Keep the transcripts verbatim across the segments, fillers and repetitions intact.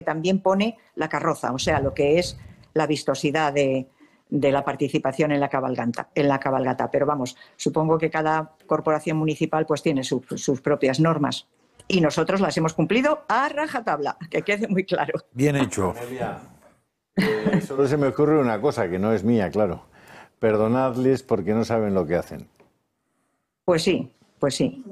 también pone la carroza, o sea, lo que es la vistosidad de, de la participación en la cabalgata, en la cabalgata. Pero vamos, supongo que cada corporación municipal pues tiene su, sus propias normas y nosotros las hemos cumplido a rajatabla, que quede muy claro. Bien hecho. Amelia, eh, solo se me ocurre una cosa que no es mía, claro. Perdonadles porque no saben lo que hacen. Pues sí, pues sí.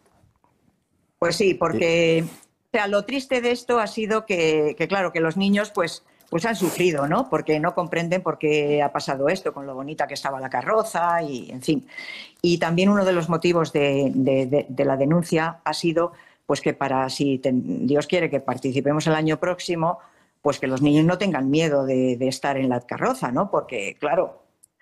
Pues sí, porque o sea, lo triste de esto ha sido que, que claro, que los niños pues, pues han sufrido, ¿no? Porque no comprenden por qué ha pasado esto, con lo bonita que estaba la carroza y, en fin. Y también uno de los motivos de, de, de, de la denuncia ha sido pues que para, si ten, Dios quiere que participemos el año próximo, pues que los niños no tengan miedo de, de estar en la carroza, ¿no? Porque, claro,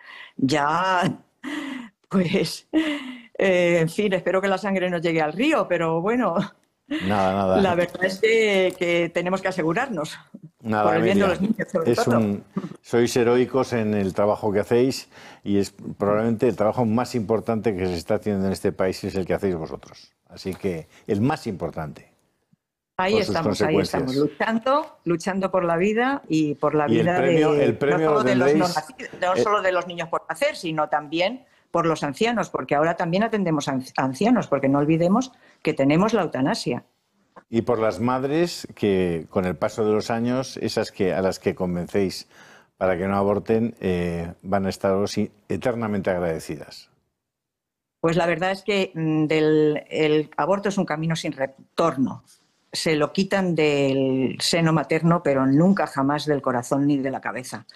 ya, pues... Eh, en fin, espero que la sangre no llegue al río, pero bueno, nada, nada. La verdad es que, que tenemos que asegurarnos, nada, por el bien de Amelia, los niños, sobre es todo. Un, sois heroicos en el trabajo que hacéis y es probablemente el trabajo más importante que se está haciendo en este país es el que hacéis vosotros. Así que el más importante. Ahí estamos, ahí estamos, luchando, luchando por la vida y por la y vida el premio, de, el premio no, solo de, los no, tendréis, nacidos, no solo de los niños por nacer, sino también por los ancianos, porque ahora también atendemos a ancianos, porque no olvidemos que tenemos la eutanasia. Y por las madres que, con el paso de los años, esas que a las que convencéis para que no aborten, eh, van a estaros eternamente agradecidas. Pues la verdad es que mm, del, el aborto es un camino sin retorno. Se lo quitan del seno materno, pero nunca jamás del corazón ni de la cabeza.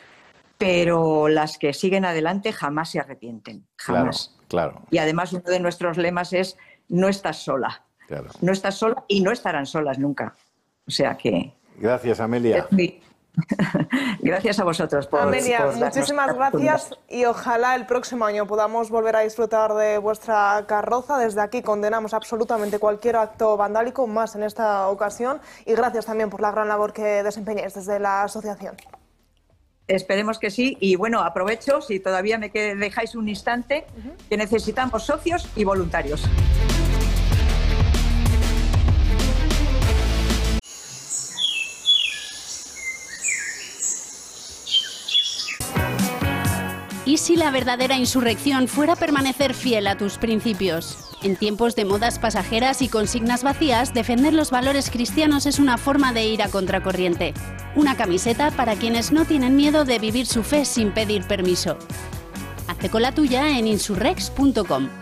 Pero las que siguen adelante jamás se arrepienten, jamás. Claro, claro. Y además uno de nuestros lemas es no estás sola. Claro. No estás sola y no estarán solas nunca. O sea que... Gracias, Amelia. Gracias a vosotros por... Amelia, por muchísimas gracias y ojalá el próximo año podamos volver a disfrutar de vuestra carroza. Desde aquí condenamos absolutamente cualquier acto vandálico, más en esta ocasión. Y gracias también por la gran labor que desempeñáis desde la asociación. Esperemos que sí. Y bueno, aprovecho, si todavía me dejáis un instante, uh-huh. que necesitamos socios y voluntarios. ¿Y si la verdadera insurrección fuera permanecer fiel a tus principios? En tiempos de modas pasajeras y consignas vacías, defender los valores cristianos es una forma de ir a contracorriente. Una camiseta para quienes no tienen miedo de vivir su fe sin pedir permiso. Hazte con la tuya en insurrex punto com.